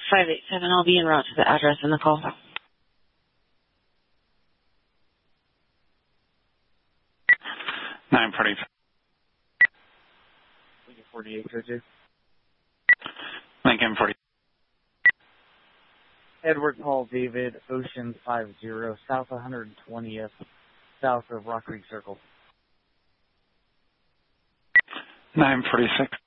587. I'll be en route to the address in the call. 940. 4802. Lincoln 40. Edward Paul David, Ocean 50, South 120th, south of Rock Creek Circle. 946.